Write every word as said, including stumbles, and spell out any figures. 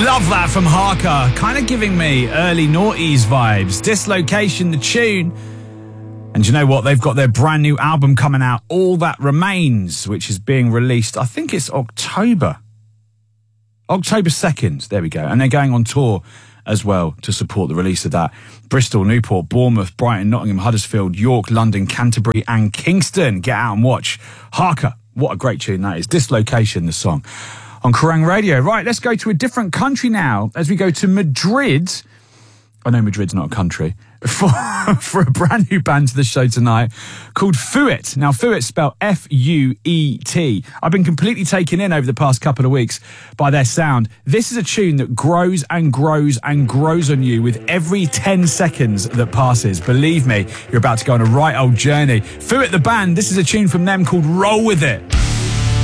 Love that from Harker. Kind of giving me early noughties vibes. Dislocation, the tune. And you know what? They've got their brand new album coming out, All That Remains, which is being released, I think it's October. October second. There we go. And they're going on tour as well to support the release of that. Bristol, Newport, Bournemouth, Brighton, Nottingham, Huddersfield, York, London, Canterbury and Kingston. Get out and watch. Harker. What a great tune that is. Dislocation, the song. On Kerrang Radio. Right, let's go to a different country now as we go to Madrid. I know Madrid's not a country. For, for a brand new band to the show tonight called Fouet. Now, Fouet spelled F U E T. I've been completely taken in over the past couple of weeks by their sound. This is a tune that grows and grows and grows on you with every ten seconds that passes. Believe me, you're about to go on a right old journey. Fouet the band, this is a tune from them called Roll With It.